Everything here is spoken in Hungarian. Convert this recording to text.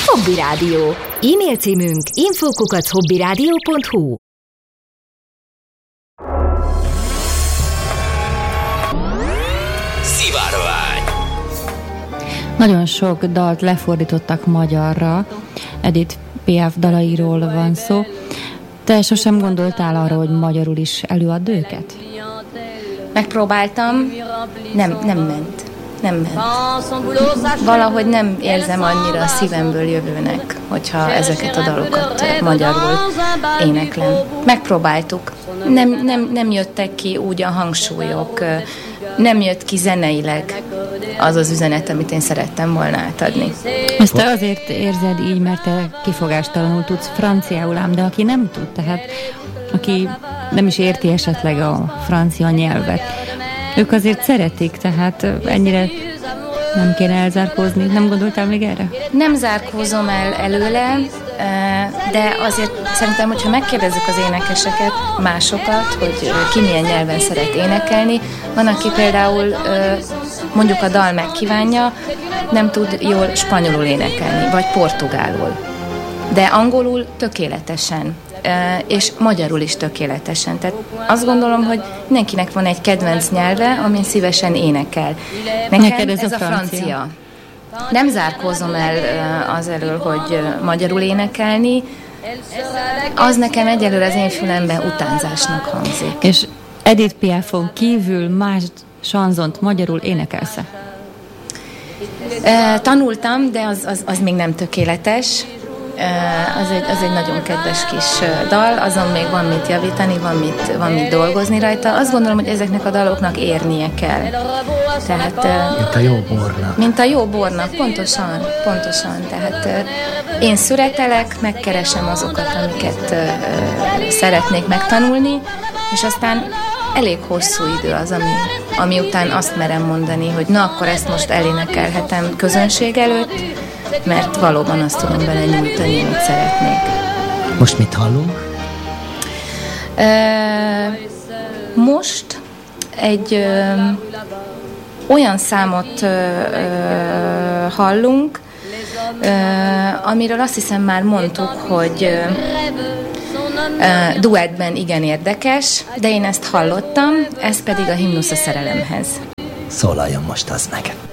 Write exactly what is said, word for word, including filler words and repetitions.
Hobby Rádió. E-mail címünk info kukac hobbyradio pont hu. Szivárvány. Nagyon sok dalt lefordítottak magyarra. Edith Piaf dalairól van szó. Te sosem gondoltál arra, hogy magyarul is előadd őket? Megpróbáltam, nem, nem ment. Nem ment. Valahogy nem érzem annyira a szívemből jövőnek, hogyha ezeket a dalokat magyarul éneklem. Megpróbáltuk. Nem, nem, nem jöttek ki úgy a hangsúlyok, nem jött ki zeneileg az az üzenet, amit én szerettem volna átadni. Ezt te azért érzed így, mert te kifogástalanul tudsz franciául ám, de aki nem tud, tehát aki nem is érti esetleg a francia nyelvet, ők azért szeretik, tehát ennyire nem kéne elzárkózni. Nem gondoltál még erre? Nem zárkózom el előle, de azért szerintem, hogyha megkérdezzük az énekeseket, másokat, hogy ki milyen nyelven szeret énekelni, van, aki például mondjuk a dal megkívánja, nem tud jól spanyolul énekelni, vagy portugálul. De angolul tökéletesen, és magyarul is tökéletesen. Tehát azt gondolom, hogy mindenkinek van egy kedvenc nyelve, amin szívesen énekel. Nekem ez, ez a francia. francia. Nem zárkózom el az elől, hogy magyarul énekelni. Az nekem egyelőre az én fülemben utánzásnak hangzik. És Edith Piafon kívül más sanzont magyarul énekelsz-e? Tanultam, de az, az, az még nem tökéletes. Az egy, az egy nagyon kedves kis dal, azon még van mit javítani, van mit, van mit dolgozni rajta. Azt gondolom, hogy ezeknek a daloknak érnie kell. Tehát, mint a jó bornak. Mint a jó bornak, pontosan, pontosan. Tehát én szüretelek, megkeresem azokat, amiket szeretnék megtanulni, és aztán elég hosszú idő az, ami, ami után azt merem mondani, hogy na, akkor ezt most elénekelhetem közönség előtt, mert valóban azt tudom bele nyújtani, amit szeretnék. Most mit hallunk? Uh, most egy uh, olyan számot uh, uh, hallunk, uh, amiről azt hiszem már mondtuk, hogy uh, uh, duettben igen érdekes, de én ezt hallottam, ez pedig a himnusz a szerelemhez. Szólaljon most az meg.